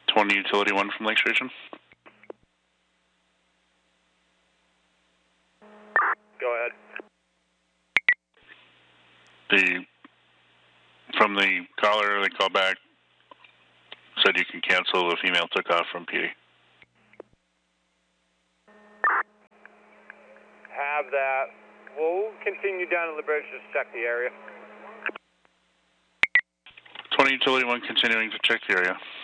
20 Utility 1 from Lake Station. Go ahead. From the caller, they called back, said you can cancel. The female took off from PD. Have that. We'll continue down to the bridge, just check the area. 20 Utility 1 continuing to check the area.